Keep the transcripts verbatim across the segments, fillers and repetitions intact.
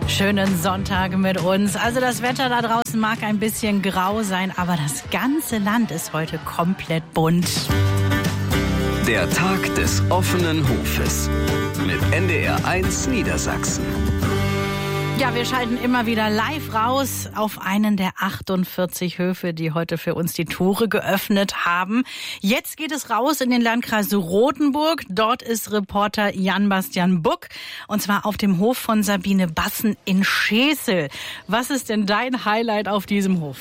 Schönen Sonntag mit uns. Also das Wetter da draußen mag ein bisschen grau sein, aber das ganze Land ist heute komplett bunt. Der Tag des offenen Hofes mit N D R eins Niedersachsen. Ja, wir schalten immer wieder live raus auf einen der achtundvierzig Höfe, die heute für uns die Tore geöffnet haben. Jetzt geht es raus in den Landkreis Rothenburg. Dort ist Reporter Jan-Bastian Buck und zwar auf dem Hof von Sabine Bassen in Schesel. Was ist denn dein Highlight auf diesem Hof?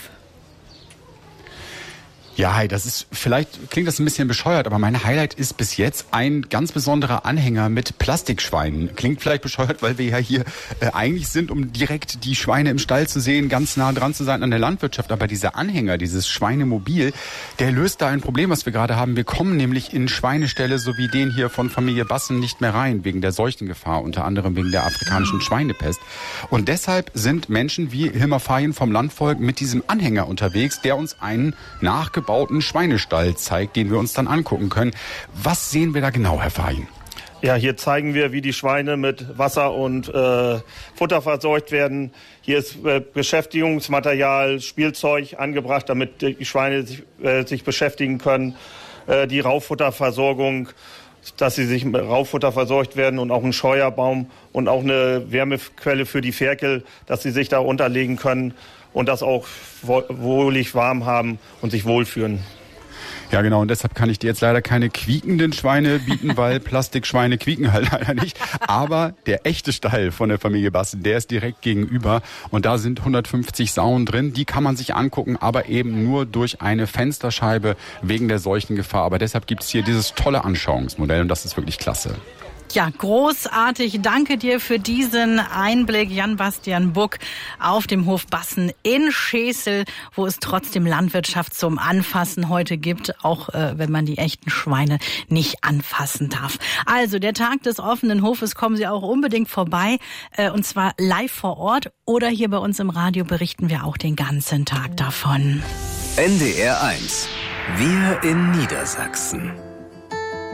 Ja, hi, das ist, vielleicht klingt das ein bisschen bescheuert, aber mein Highlight ist bis jetzt ein ganz besonderer Anhänger mit Plastikschweinen. Klingt vielleicht bescheuert, weil wir ja hier äh, eigentlich sind, um direkt die Schweine im Stall zu sehen, ganz nah dran zu sein an der Landwirtschaft. Aber dieser Anhänger, dieses Schweinemobil, der löst da ein Problem, was wir gerade haben. Wir kommen nämlich in Schweineställe, so wie den hier von Familie Bassen, nicht mehr rein, wegen der Seuchengefahr, unter anderem wegen der afrikanischen Schweinepest. Und deshalb sind Menschen wie Hilmar Fayen vom Landvolk mit diesem Anhänger unterwegs, der uns einen nachgebauten gebauten Schweinestall zeigt, den wir uns dann angucken können. Was sehen wir da genau, Herr Fayen? Ja, hier zeigen wir, wie die Schweine mit Wasser und äh, Futter versorgt werden. Hier ist äh, Beschäftigungsmaterial, Spielzeug angebracht, damit die Schweine sich, äh, sich beschäftigen können. Äh, die Rauffutterversorgung, dass sie sich mit Rauffutter versorgt werden und auch ein Scheuerbaum und auch eine Wärmequelle für die Ferkel, dass sie sich da unterlegen können und das auch wohlig warm haben und sich wohlfühlen. Ja, genau. Und deshalb kann ich dir jetzt leider keine quiekenden Schweine bieten, weil Plastikschweine quieken halt leider nicht. Aber der echte Stall von der Familie Bassen, der ist direkt gegenüber. Und da sind hundertfünfzig Sauen drin. Die kann man sich angucken, aber eben nur durch eine Fensterscheibe wegen der Seuchengefahr. Aber deshalb gibt es hier dieses tolle Anschauungsmodell und das ist wirklich klasse. Ja, großartig. Danke dir für diesen Einblick, Jan-Bastian Buck, auf dem Hof Bassen in Schesel, wo es trotzdem Landwirtschaft zum Anfassen heute gibt, auch äh, wenn man die echten Schweine nicht anfassen darf. Also, der Tag des offenen Hofes, kommen Sie auch unbedingt vorbei, äh, und zwar live vor Ort oder hier bei uns im Radio berichten wir auch den ganzen Tag davon. N D R eins. Wir in Niedersachsen.